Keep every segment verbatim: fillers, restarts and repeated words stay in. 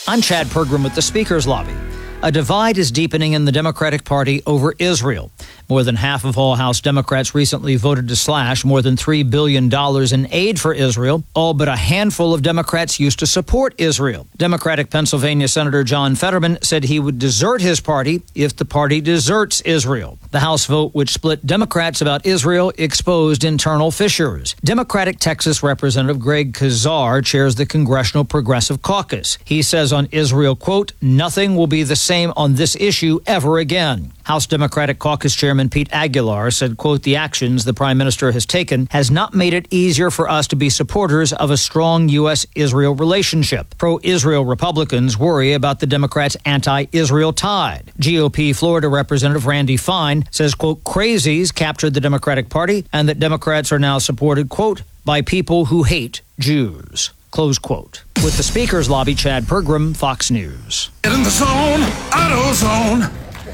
I'm Chad Pergram with the Speaker's Lobby. A divide is deepening in the Democratic Party over Israel. More than half of all House Democrats recently voted to slash more than three billion dollars in aid for Israel. All but a handful of Democrats used to support Israel. Democratic Pennsylvania Senator John Fetterman said he would desert his party if the party deserts Israel. The House vote, which split Democrats about Israel, exposed internal fissures. Democratic Texas Representative Greg Casar chairs the Congressional Progressive Caucus. He says on Israel, quote, "Nothing will be the same on this issue ever again." House Democratic Caucus Chairman Pete Aguilar said, quote, "The actions the Prime Minister has taken has not made it easier for us to be supporters of a strong U S Israel relationship." Pro-Israel Republicans worry about the Democrats' anti-Israel tide. G O P Florida Representative Randy Fine says, quote, "Crazies captured the Democratic Party and that Democrats are now supported, quote, by people who hate Jews," close quote. With the Speaker's Lobby, Chad Pergram, Fox News. Get in the zone, AutoZone.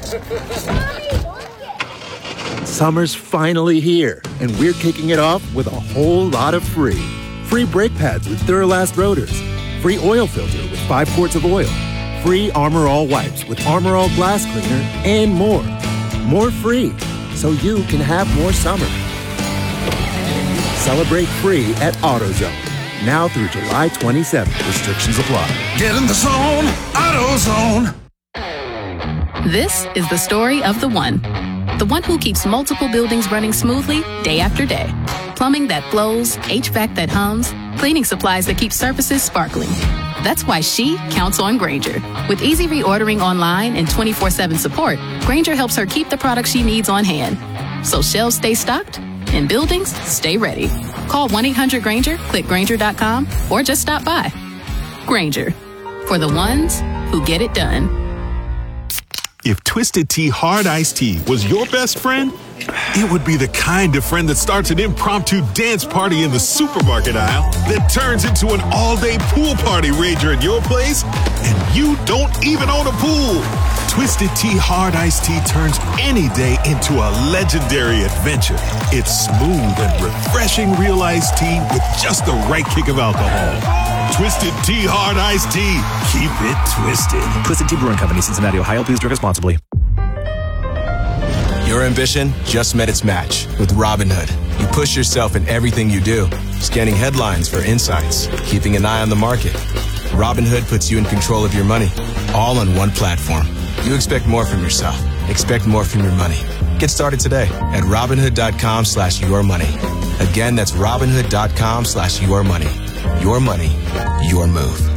Summer's finally here, and we're kicking it off with a whole lot of free. Free brake pads with Duralast rotors. Free oil filter with five quarts of oil. Free Armor All wipes with Armor All glass cleaner, and more. More free, so you can have more summer. Celebrate free at AutoZone. Now through July twenty-seventh. Restrictions apply. Get in the zone, AutoZone. This is the story of the one. The one who keeps multiple buildings running smoothly day after day. Plumbing that flows, H V A C that hums, cleaning supplies that keep surfaces sparkling. That's why she counts on Grainger. With easy reordering online and twenty-four seven support, Grainger helps her keep the products she needs on hand. So shelves stay stocked and buildings stay ready. Call one eight hundred Grainger, click Grainger dot com, or just stop by. Grainger, for the ones who get it done. If Twisted Tea Hard Iced Tea was your best friend, it would be the kind of friend that starts an impromptu dance party in the supermarket aisle that turns into an all-day pool party rager at your place, and you don't even own a pool. Twisted Tea Hard Iced Tea turns any day into a legendary adventure. It's smooth and refreshing real iced tea with just the right kick of alcohol. Twisted Tea Hard Iced Tea. Keep it twisted. Twisted Tea Brewing Company, Cincinnati, Ohio. Please drink responsibly. Your ambition just met its match with Robinhood. You push yourself in everything you do, scanning headlines for insights, keeping an eye on the market. Robinhood puts you in control of your money, all on one platform. You expect more from yourself. Expect more from your money. Get started today at Robinhood.com slash your money. Again, that's Robinhood.com slash your money. Your money, your move.